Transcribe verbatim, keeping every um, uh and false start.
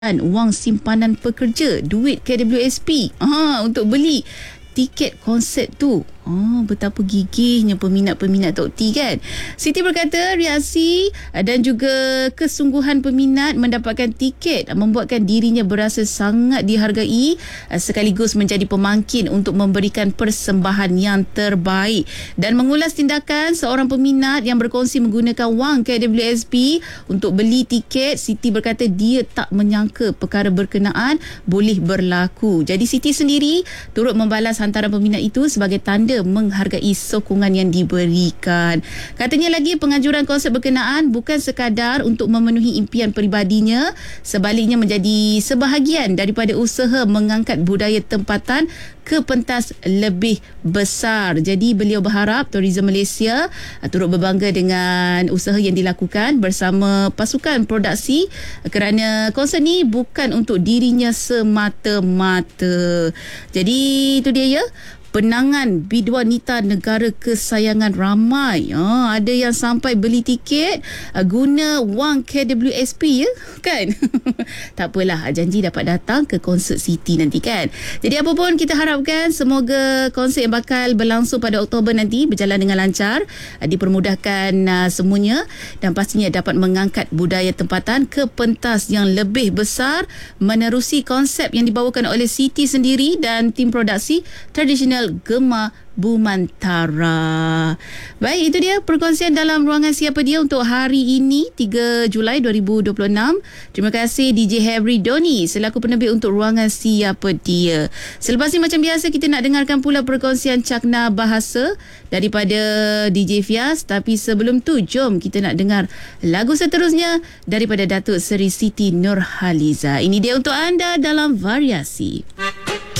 wang simpanan pekerja, duit K W S P ha, untuk beli tiket konsert tu. Oh, betapa gigihnya peminat-peminat Tok T kan. Siti berkata reaksi dan juga kesungguhan peminat mendapatkan tiket membuatkan dirinya berasa sangat dihargai sekaligus menjadi pemangkin untuk memberikan persembahan yang terbaik. Dan mengulas tindakan seorang peminat yang berkongsi menggunakan wang K W S P untuk beli tiket, Siti berkata dia tak menyangka perkara berkenaan boleh berlaku. Jadi Siti sendiri turut membalas hantaran peminat itu sebagai tanda menghargai sokongan yang diberikan. Katanya lagi penganjuran konsert berkenaan bukan sekadar untuk memenuhi impian peribadinya, sebaliknya menjadi sebahagian daripada usaha mengangkat budaya tempatan ke pentas lebih besar. Jadi beliau berharap Tourism Malaysia turut berbangga dengan usaha yang dilakukan bersama pasukan produksi kerana konsert ni bukan untuk dirinya semata-mata. Jadi itu dia ya, penangan biduan wanita negara kesayangan ramai. Ha, ada yang sampai beli tiket uh, guna wang K W S P ya kan. Tak apalah, janji dapat datang ke konsert Siti nanti kan. Jadi apa pun kita harapkan semoga konsert yang bakal berlangsung pada Oktober nanti berjalan dengan lancar, uh, dipermudahkan uh, semuanya dan pastinya dapat mengangkat budaya tempatan ke pentas yang lebih besar menerusi konsep yang dibawakan oleh Siti sendiri dan tim produksi tradisional Gemah Bumantara. Baik, itu dia perkongsian dalam ruangan Siapa Dia untuk hari ini tiga Julai dua ribu dua puluh enam. Terima kasih D J Harry Doni selaku penerbit untuk ruangan Siapa Dia. Selepas ni macam biasa kita nak dengarkan pula perkongsian cakna bahasa daripada D J Fias, tapi sebelum tu jom kita nak dengar lagu seterusnya daripada Datuk Seri Siti Nurhaliza. Ini dia untuk anda dalam Variasi.